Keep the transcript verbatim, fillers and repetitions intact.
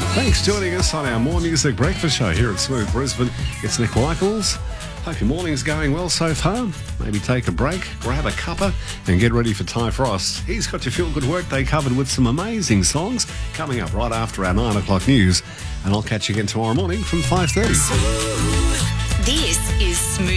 Thanks for joining us on our More Music Breakfast Show here at Smooth Brisbane. It's Nick Michaels. Hope your morning's going well so far. Maybe take a break, grab a cuppa and get ready for Ty Frost. He's got your Feel Good Workday covered with some amazing songs coming up right after our nine o'clock news. And I'll catch you again tomorrow morning from five thirty. This is Smooth.